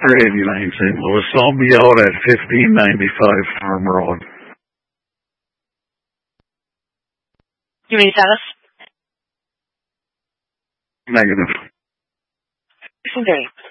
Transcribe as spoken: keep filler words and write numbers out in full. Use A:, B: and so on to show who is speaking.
A: for eighty-nine Saint Louis. I'll be out at fifteen ninety-five Farm Road.
B: You mean tell us?
A: Negative.
B: Okay.